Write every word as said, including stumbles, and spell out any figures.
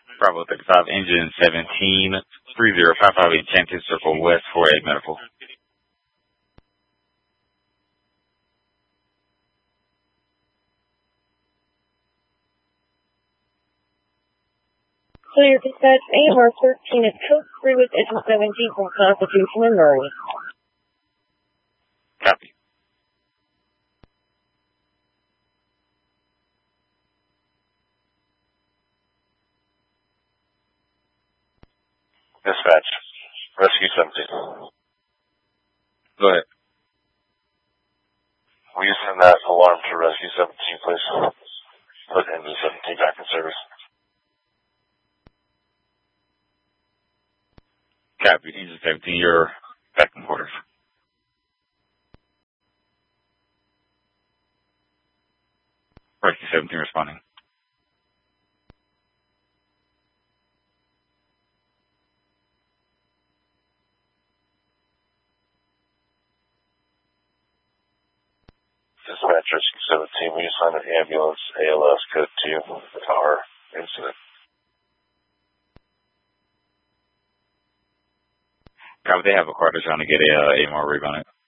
Bravo thirty-five, engine seventeen, three zero five five eight, Chanted Circle West, four eight Medical. Clear dispatch A M R thirteen at Coast three with engine seventeen from Constitution and Murray. Copy. Dispatch, Rescue seventeen. Go ahead. Will you send that alarm to Rescue seventeen, please? Put engine seventeen back in service. Copy. Engine seventeen, you're back in quarters. Rescue seventeen responding. Dispatch, Rescue seventeen, will you assign an ambulance A L S code to our incident? Copy. They have a car. They're trying to get a uh, A M R rig on it.